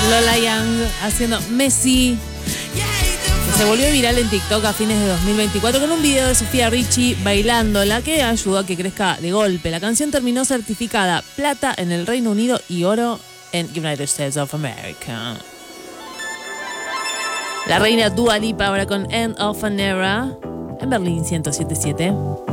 Lola Young haciendo Messi. Se volvió viral en TikTok a fines de 2024 con un video de Sofía Richie bailando, la que ayudó a que crezca de golpe. La canción terminó certificada plata en el Reino Unido y oro en United States of America. La reina Dua Lipa ahora con End of an Era en Berlín 107.7.